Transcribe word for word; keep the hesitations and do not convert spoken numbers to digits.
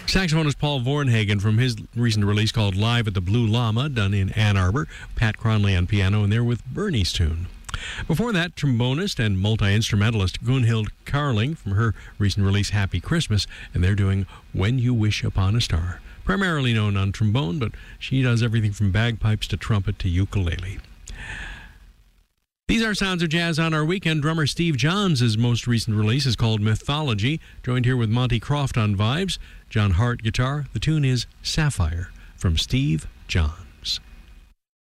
Saxophonist Paul Vornhagen from his recent release called Live at the Blue Llama, done in Ann Arbor. Pat Cronley on piano, and they're with Bernie's tune. Before that, trombonist and multi-instrumentalist Gunhild Carling from her recent release Happy Christmas, and they're doing When You Wish Upon a Star. Primarily known on trombone, but she does everything from bagpipes to trumpet to ukulele. These are sounds of jazz on our weekend. Drummer Steve Johns' most recent release is called Mythology, joined here with Monty Croft on vibes, John Hart guitar. The tune is Sapphire from Steve Johns.